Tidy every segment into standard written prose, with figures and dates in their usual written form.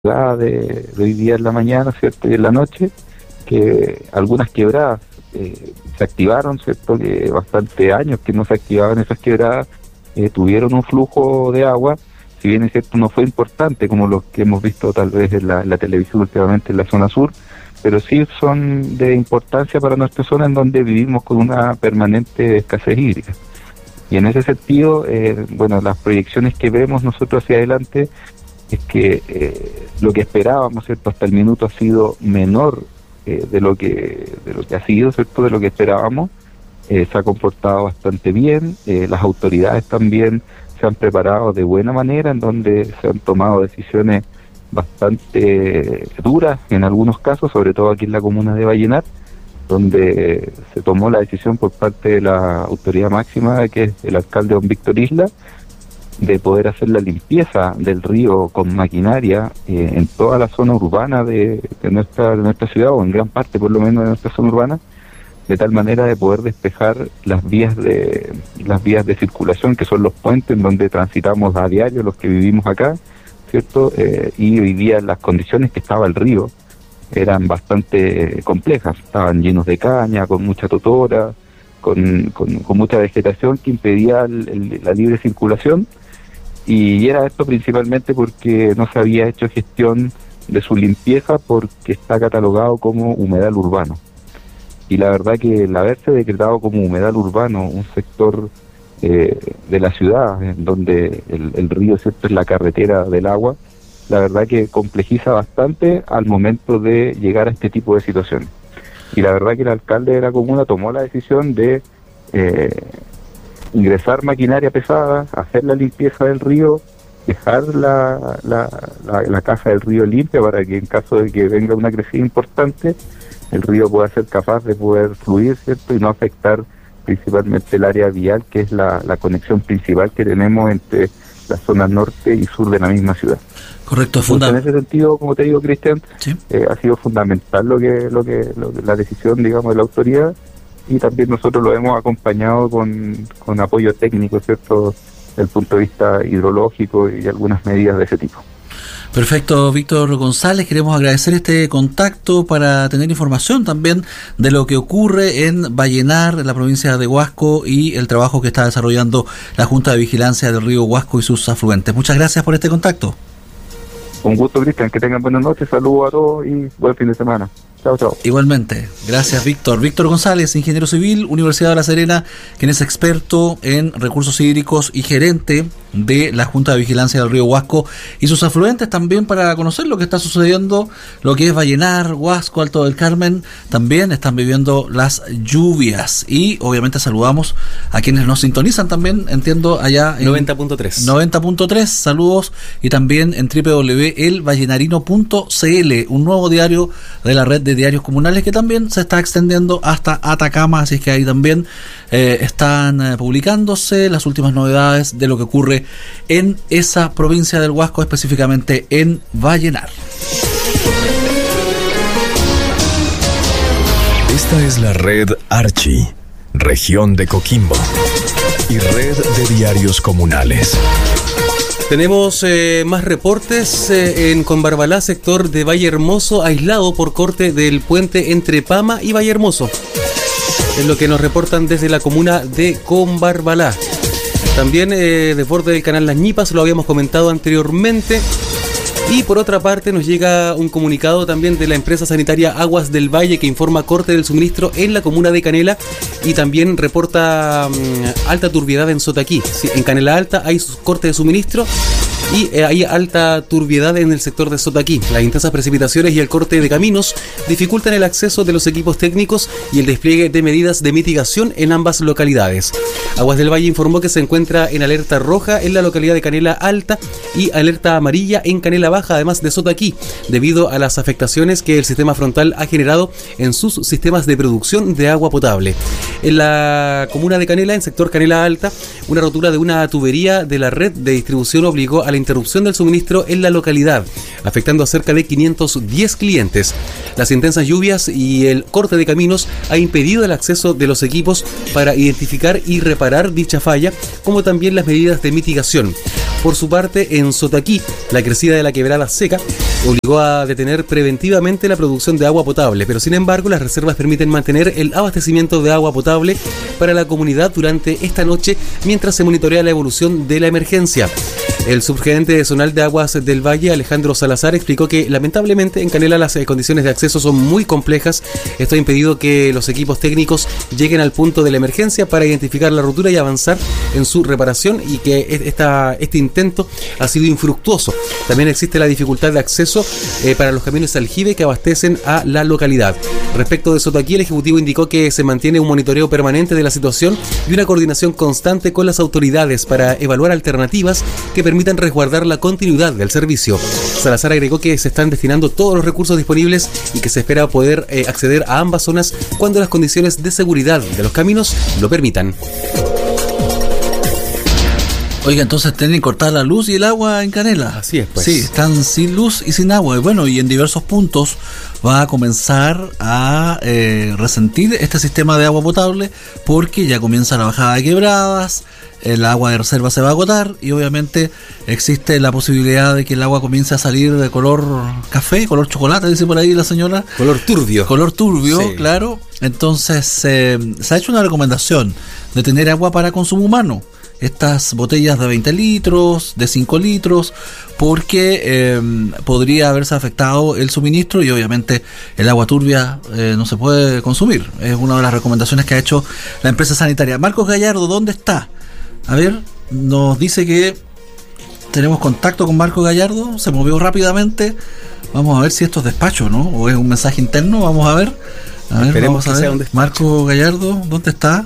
de hoy día en la mañana, ¿cierto? Y en la noche, que algunas quebradas se activaron, ¿cierto? Que bastante años que no se activaban esas quebradas, tuvieron un flujo de agua, si bien es cierto no fue importante como los que hemos visto tal vez en la televisión últimamente en la zona sur, pero sí son de importancia para nuestra zona en donde vivimos con una permanente escasez hídrica. Y en ese sentido, bueno, las proyecciones que vemos nosotros hacia adelante es que lo que esperábamos, ¿cierto? Hasta el minuto ha sido menor de lo que ha sido, ¿cierto? De lo que esperábamos. Se ha comportado bastante bien, las autoridades también se han preparado de buena manera, en donde se han tomado decisiones bastante duras en algunos casos, sobre todo aquí en la comuna de Vallenar, donde se tomó la decisión por parte de la autoridad máxima, que es el alcalde don Víctor Isla, de poder hacer la limpieza del río con maquinaria en toda la zona urbana de nuestra ciudad, o en gran parte por lo menos de nuestra zona urbana, de tal manera de poder despejar las vías de circulación, que son los puentes en donde transitamos a diario los que vivimos acá, ¿cierto? Y hoy día las condiciones que estaba el río eran bastante complejas, estaban llenos de caña, con mucha totora, con mucha vegetación que impedía la libre circulación, y era esto principalmente porque no se había hecho gestión de su limpieza, porque está catalogado como humedal urbano. Y la verdad que el haberse decretado como humedal urbano un sector de la ciudad, en donde el río, ¿cierto?, es la carretera del agua, la verdad que complejiza bastante al momento de llegar a este tipo de situaciones. Y la verdad que el alcalde de la comuna tomó la decisión de ingresar maquinaria pesada, hacer la limpieza del río, dejar la caja del río limpia para que en caso de que venga una crecida importante, el río pueda ser capaz de poder fluir, ¿cierto? Y no afectar principalmente el área vial, que es la conexión principal que tenemos entre la zona norte y sur de la misma ciudad. Correcto, en ese sentido, como te digo, Cristian, ¿sí? Ha sido fundamental la decisión, digamos, de la autoridad, y también nosotros lo hemos acompañado con apoyo técnico, ¿cierto?, desde el punto de vista hidrológico y algunas medidas de ese tipo. Perfecto, Víctor González, queremos agradecer este contacto para tener información también de lo que ocurre en Vallenar, en la provincia de Huasco, y el trabajo que está desarrollando la Junta de Vigilancia del río Huasco y sus afluentes. Muchas gracias por este contacto. Un gusto, Cristian, que tengan buenas noches, saludos a todos y buen fin de semana. Chao, chao. Igualmente. Gracias, Víctor. Víctor González, ingeniero civil, Universidad de La Serena, quien es experto en recursos hídricos y gerente de la Junta de Vigilancia del río Huasco y sus afluentes, también para conocer lo que está sucediendo, lo que es Vallenar, Huasco, Alto del Carmen. También están viviendo las lluvias y obviamente saludamos a quienes nos sintonizan también, entiendo, allá en 90.3. 90.3, saludos, y también en www.elvallenarino.cl, un nuevo diario de la red de diarios comunales que también se está extendiendo hasta Atacama, así es que ahí también están publicándose las últimas novedades de lo que ocurre en esa provincia del Huasco, específicamente en Vallenar. Esta es la red Archi, región de Coquimbo, y red de diarios comunales. Tenemos más reportes en Combarbalá, sector de Valle Hermoso, aislado por corte del puente entre Pama y Valle Hermoso. Es lo que nos reportan desde la comuna de Combarbalá. También desborde del canal Las Ñipas, lo habíamos comentado anteriormente. Y por otra parte nos llega un comunicado también de la empresa sanitaria Aguas del Valle, que informa corte del suministro en la comuna de Canela, y también reporta alta turbiedad en Sotaquí. Sí, en Canela Alta hay corte de suministro y hay alta turbiedad en el sector de Sotaquí. Las intensas precipitaciones y el corte de caminos dificultan el acceso de los equipos técnicos y el despliegue de medidas de mitigación en ambas localidades. Aguas del Valle informó que se encuentra en alerta roja en la localidad de Canela Alta y alerta amarilla en Canela Baja, además de Sotaquí, debido a las afectaciones que el sistema frontal ha generado en sus sistemas de producción de agua potable. En la comuna de Canela, en sector Canela Alta, una rotura de una tubería de la red de distribución obligó a la interrupción del suministro en la localidad, afectando a cerca de 510 clientes. Las intensas lluvias y el corte de caminos ha impedido el acceso de los equipos para identificar y reparar dicha falla, como también las medidas de mitigación. Por su parte, en Sotaquí, la crecida de la quebrada seca obligó a detener preventivamente la producción de agua potable, pero sin embargo las reservas permiten mantener el abastecimiento de agua potable para la comunidad durante esta noche mientras se monitorea la evolución de la emergencia. El subgerente zonal de Aguas del Valle, Alejandro Salazar, explicó que lamentablemente en Canela las condiciones de acceso son muy complejas. Esto ha impedido que los equipos técnicos lleguen al punto de la emergencia para identificar la rotura y avanzar en su reparación, y que este intento ha sido infructuoso. También existe la dificultad de acceso para los camiones aljibe que abastecen a la localidad. Respecto de Sotaquí, el Ejecutivo indicó que se mantiene un monitoreo permanente de la situación y una coordinación constante con las autoridades para evaluar alternativas que permitan resguardar la continuidad del servicio. Salazar agregó que se están destinando todos los recursos disponibles y que se espera poder acceder a ambas zonas cuando las condiciones de seguridad de los caminos lo permitan. Oiga, entonces tienen cortada la luz y el agua en Canela. Así es, pues. Sí, están sin luz y sin agua. Y bueno, y en diversos puntos va a comenzar a resentir este sistema de agua potable, porque ya comienza la bajada de quebradas, el agua de reserva se va a agotar y obviamente existe la posibilidad de que el agua comience a salir de color café, color chocolate, dice por ahí la señora. Color turbio. Color turbio, sí. Claro. Entonces se ha hecho una recomendación de tener agua para consumo humano. Estas botellas de 20 litros, de 5 litros, porque podría haberse afectado el suministro y obviamente el agua turbia no se puede consumir. Es una de las recomendaciones que ha hecho la empresa sanitaria. Marcos Gallardo, ¿dónde está? A ver, nos dice que tenemos contacto con Marcos Gallardo, se movió rápidamente. Vamos a ver si esto es despacho, ¿no? O es un mensaje interno, vamos a ver. Esperemos vamos a que sea ver. un despacho. Marcos Gallardo, ¿dónde está?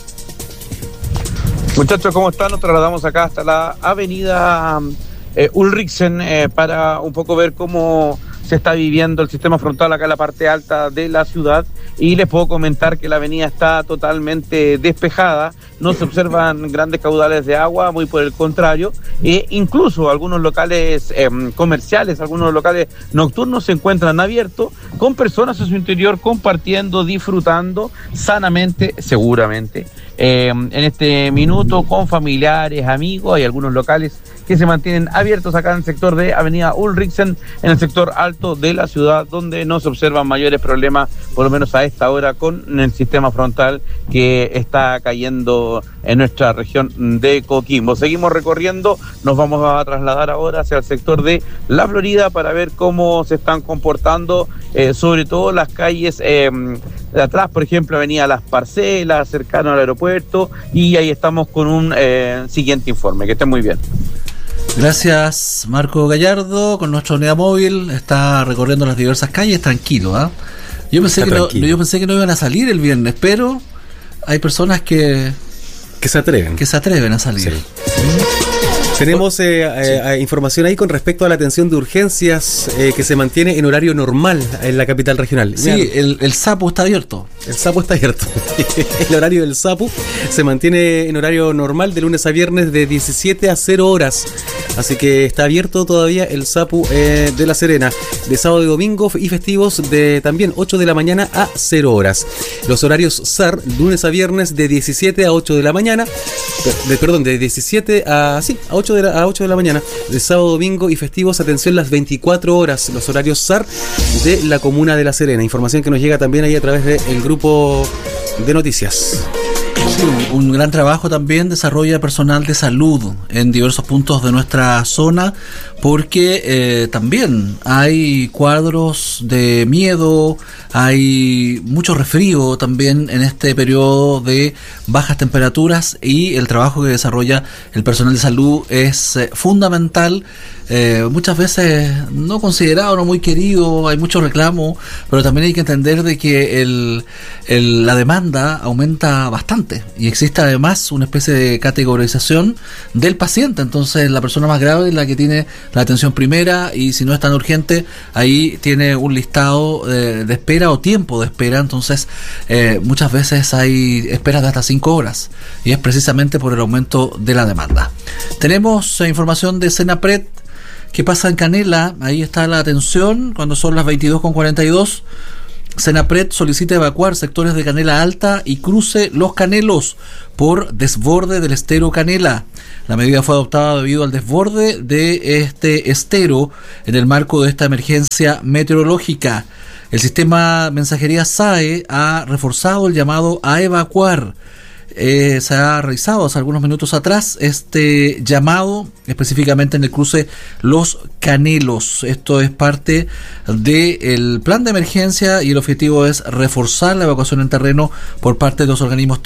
Muchachos, ¿cómo están? Nos trasladamos acá hasta la avenida Ulrichsen para un poco ver cómo se está viviendo el sistema frontal acá en la parte alta de la ciudad, y les puedo comentar que la avenida está totalmente despejada, no se observan grandes caudales de agua, muy por el contrario, e incluso algunos locales comerciales, algunos locales nocturnos se encuentran abiertos con personas en su interior compartiendo, disfrutando sanamente, seguramente. En este minuto con familiares, amigos, hay algunos locales que se mantienen abiertos acá en el sector de avenida Ulrichsen, en el sector alto de la ciudad, donde no se observan mayores problemas, por lo menos a esta hora, con el sistema frontal que está cayendo en nuestra región de Coquimbo. Seguimos recorriendo, nos vamos a trasladar ahora hacia el sector de La Florida para ver cómo se están comportando, sobre todo las calles de atrás, por ejemplo, avenida Las Parcelas, cercano al aeropuerto, y ahí estamos con un siguiente informe. Que estén muy bien. Gracias, Marco Gallardo. Con nuestra unidad móvil está recorriendo las diversas calles tranquilo, ¿eh? Yo pensé que no iban a salir el viernes, pero hay personas que se atreven a salir. Sí. Tenemos información ahí con respecto a la atención de urgencias que se mantiene en horario normal en la capital regional. Sí, el Sapu está abierto. El Sapu está abierto. El horario del Sapu se mantiene en horario normal de lunes a viernes de 17 a 0 horas. Así que está abierto todavía el Sapu de La Serena, de sábado y domingo y festivos de también 8 de la mañana a 0 horas. Los horarios SAR, lunes a viernes de 17 a 8 de la mañana, de 17 a 8 de la mañana, de sábado, domingo y festivos, atención, las 24 horas, los horarios SAR de la comuna de La Serena. Información que nos llega también ahí a través del grupo de noticias. Sí, un gran trabajo también desarrolla personal de salud en diversos puntos de nuestra zona, porque también hay cuadros de miedo, hay mucho resfrío también en este periodo de bajas temperaturas, y el trabajo que desarrolla el personal de salud es fundamental, muchas veces no considerado, no muy querido, hay mucho reclamo, pero también hay que entender de que la demanda aumenta bastante, y existe además una especie de categorización del paciente. Entonces la persona más grave es la que tiene la atención primera, y si no es tan urgente, ahí tiene un listado de espera o tiempo de espera. Entonces muchas veces hay esperas de hasta 5 horas, y es precisamente por el aumento de la demanda. Tenemos información de Senapred. ¿Qué pasa en Canela? Ahí está la atención cuando son las 22:42. Senapred solicita evacuar sectores de Canela Alta y cruce Los Canelos por desborde del estero Canela. La medida fue adoptada debido al desborde de este estero en el marco de esta emergencia meteorológica. El sistema mensajería SAE ha reforzado el llamado a evacuar. Se ha realizado hace algunos minutos atrás este llamado, específicamente en el cruce Los Canelos. Esto es parte del plan de emergencia y el objetivo es reforzar la evacuación en terreno por parte de los organismos